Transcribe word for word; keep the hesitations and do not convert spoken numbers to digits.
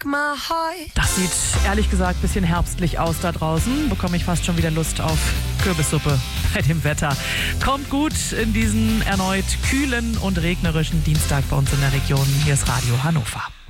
my heart. Das sieht ehrlich gesagt ein bisschen herbstlich aus da draußen. Bekomme ich fast schon wieder Lust auf Kürbissuppe bei dem Wetter. Kommt gut in diesen erneut kühlen und regnerischen Dienstag bei uns in der Region. Hier ist Radio Hannover.